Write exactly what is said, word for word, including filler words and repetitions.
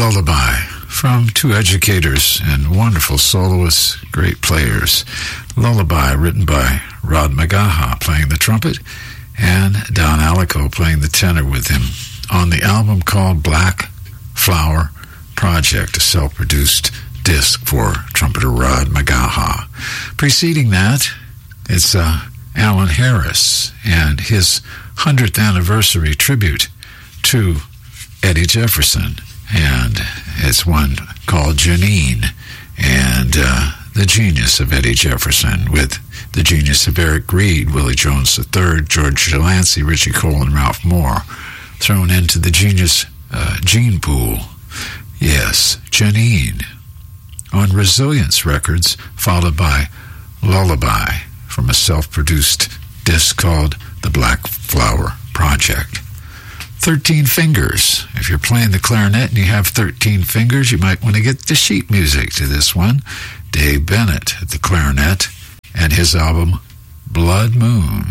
Lullaby from two educators and wonderful soloists, great players. Lullaby written by Rod Magaha playing the trumpet and Don Alico playing the tenor with him on the album called Black Flower Project, a self-produced disc for trumpeter Rod Magaha. Preceding that, it's uh, Alan Harris and his hundredth anniversary tribute to Eddie Jefferson, and it's one called Janine, and uh, the genius of Eddie Jefferson with the genius of Eric Reed, Willie Jones the third, George Delancey, Richie Cole, and Ralph Moore thrown into the genius uh, gene pool. Yes, Janine on Resilience Records, followed by Lullaby from a self-produced disc called The Black Flower Project. Thirteen Fingers. If you're playing the clarinet and you have thirteen fingers, you might want to get the sheet music to this one. Dave Bennett at the clarinet and his album Blood Moon.